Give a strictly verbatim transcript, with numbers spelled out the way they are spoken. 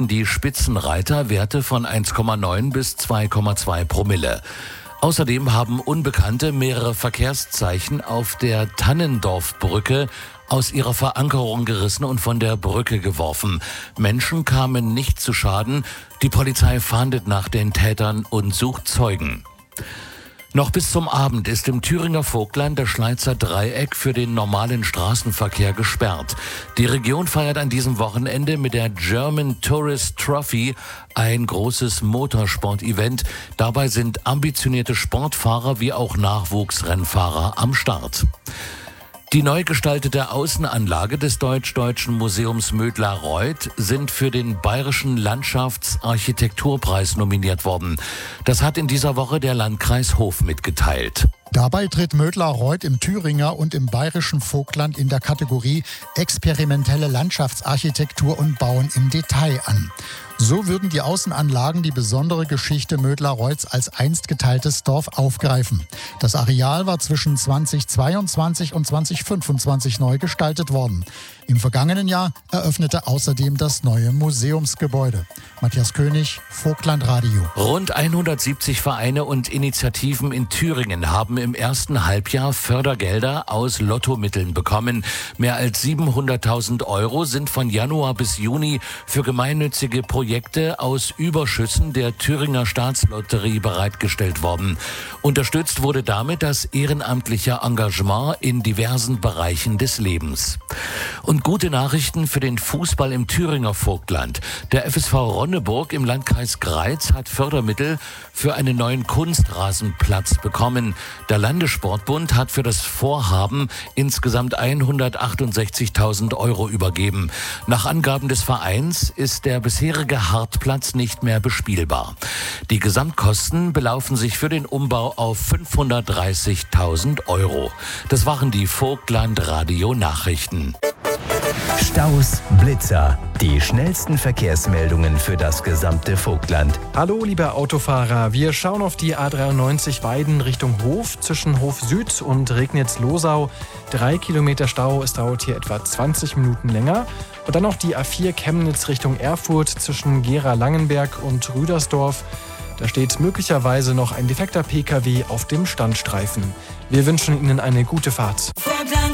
zeigten die Spitzenreiter Werte von eins Komma neun bis zwei Komma zwei Promille. Außerdem haben Unbekannte mehrere Verkehrszeichen auf der Tannendorfbrücke aus ihrer Verankerung gerissen und von der Brücke geworfen. Menschen kamen nicht zu Schaden. Die Polizei fahndet nach den Tätern und sucht Zeugen. Noch bis zum Abend ist im Thüringer Vogtland das Schleizer Dreieck für den normalen Straßenverkehr gesperrt. Die Region feiert an diesem Wochenende mit der German Tourist Trophy ein großes Motorsport-Event. Dabei sind ambitionierte Sportfahrer wie auch Nachwuchsrennfahrer am Start. Die neu gestaltete Außenanlage des Deutsch-Deutschen Museums Mödlar-Reuth sind für den Bayerischen Landschaftsarchitekturpreis nominiert worden. Das hat in dieser Woche der Landkreis Hof mitgeteilt. Dabei tritt Mödlar-Reuth im Thüringer und im bayerischen Vogtland in der Kategorie Experimentelle Landschaftsarchitektur und Bauen im Detail an. So würden die Außenanlagen die besondere Geschichte Mödlar-Reuths als einst geteiltes Dorf aufgreifen. Das Areal war zwischen zweitausendzweiundzwanzig und zweitausendfünfundzwanzig neu gestaltet worden. Im vergangenen Jahr eröffnete außerdem das neue Museumsgebäude. Matthias König, Vogtland Radio. Rund hundertsiebzig Vereine und Initiativen in Thüringen haben im ersten Halbjahr Fördergelder aus Lottomitteln bekommen. Mehr als siebenhunderttausend Euro sind von Januar bis Juni für gemeinnützige Projekte aus Überschüssen der Thüringer Staatslotterie bereitgestellt worden. Unterstützt wurde damit das ehrenamtliche Engagement in diversen Bereichen des Lebens. Und gute Nachrichten für den Fußball im Thüringer Vogtland. Der F S V Ronneburg im Landkreis Greiz hat Fördermittel für einen neuen Kunstrasenplatz bekommen. Der Landessportbund hat für das Vorhaben insgesamt hundertachtundsechzigtausend Euro übergeben. Nach Angaben des Vereins ist der bisherige Hartplatz nicht mehr bespielbar. Die Gesamtkosten belaufen sich für den Umbau auf fünfhundertdreißigtausend Euro. Das waren die Vogtland Radio Nachrichten. Staus, Blitzer, die schnellsten Verkehrsmeldungen für das gesamte Vogtland. Hallo liebe Autofahrer, wir schauen auf die A dreiundneunzig Weiden Richtung Hof, zwischen Hof Süd und Regnitz-Losau. Drei Kilometer Stau, es dauert hier etwa zwanzig Minuten länger. Und dann noch die A vier Chemnitz Richtung Erfurt zwischen Gera-Langenberg und Rüdersdorf. Da steht möglicherweise noch ein defekter P K W auf dem Standstreifen. Wir wünschen Ihnen eine gute Fahrt.